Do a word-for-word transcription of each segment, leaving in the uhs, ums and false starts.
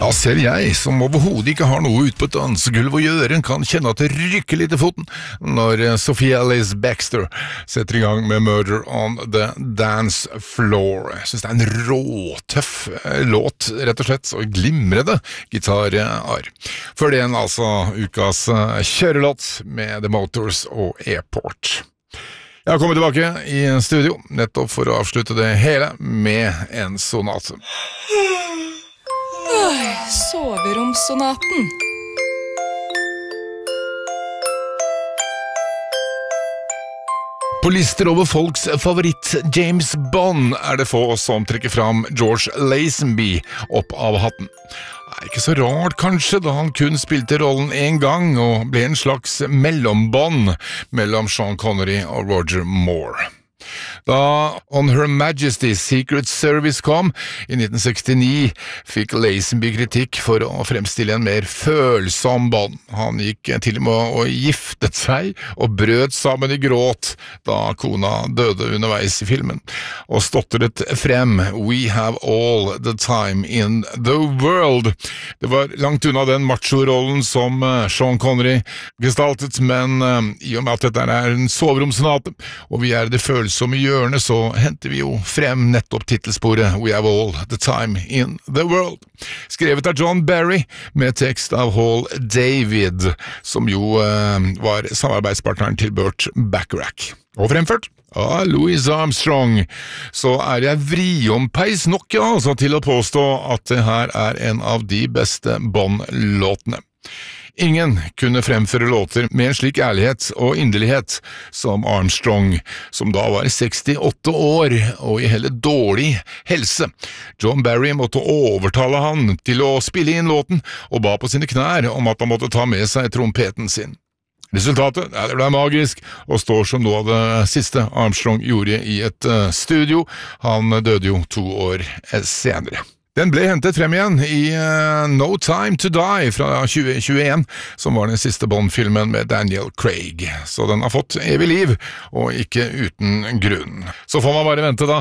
Ja, selv jeg, som overhodet ikke har noe ut på et dansegulv å gjøre, kan kjenne at det rykker litt i foten når Sophia Ellis Bextor setter i gang med Murder on the Dance Floor. Jeg synes det er en råtøff låt, rett og slett, og glimrende gitararr. Før det en altså ukas kjørelåt med The Motors og Airport. Jeg har kommet tilbake i studio, nettopp for å avslutte det hele med en sonate. Soveromssonaten. På lister over folks favoritt James Bond er det få som trekker fram George Lazenby opp av hatten. Det er ikke så rart kanskje, da han kun spilte rollen en gang og ble en slags mellombånd mellom Sean Connery og Roger Moore. Da On Her Majesty's Secret Service kom i nitten sekstini, fikk Lazenby kritikk for å fremstille en mer følsom Bond. Han gikk til og med og giftet seg og brøt sammen i gråt da kona døde underveis i filmen, og stotret frem «We have all the time in the world». Det var langt unna den macho-rollen som Sean Connery gestaltet, men i og med at dette er en soveromssonate, og vi er det følsomme hjørne, så henter vi jo frem nettopp titelsporet «We have all the time in the world», skrevet av John Barry med tekst av Hall David, som jo eh, var samarbeidspartneren til Burt Bacharach, og fremført av Louis Armstrong. Så er jeg vriompeis nok, ja, altså, til å påstå at det her er en av de beste Bond-låtene. Ingen kunne fremføre låter med en slik ærlighet og inderlighet som Armstrong, som da var sekstiåtte år og i heller dårlig helse. John Barry måtte overtale han til å spille inn låten, og ba på sine knær om at han måtte ta med seg trompeten sin. Resultatet ja, det ble magisk, og står som noe av det siste Armstrong gjorde i et studio. Han døde jo to år senere. Den ble hentet frem igjen i uh, No Time to Die fra tjue tjueen, som var den siste Bond-filmen med Daniel Craig. Så den har fått evig liv, og ikke uten grunn. Så får man bare vente da,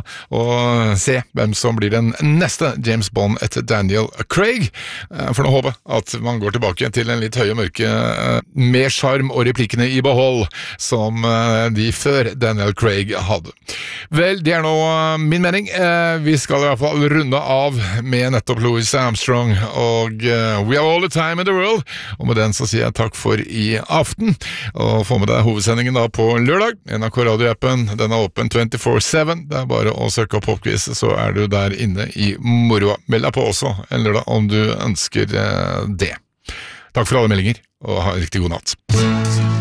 og se hvem som blir den neste James Bond etter Daniel Craig. Uh, for nå håper jeg at man går tilbake til en litt høye mørke, uh, med charm og replikkene i behold, som uh, de før Daniel Craig hadde. Vel, det er nå uh, min mening. Uh, vi skal i hvert fall runde av med nettopp Louis Armstrong og uh, We Have All the Time in the World, og med den så sier jeg takk for i aften, og få med deg hovedsendingen da på lørdag. N R K Radio-appen, den er åpen twenty-four seven, det er bare å søke opp Popquiz, så er du der inne i moroa. Meld deg på også en lørdag om du ønsker uh, det. Takk for alle meldinger, og ha en riktig god natt.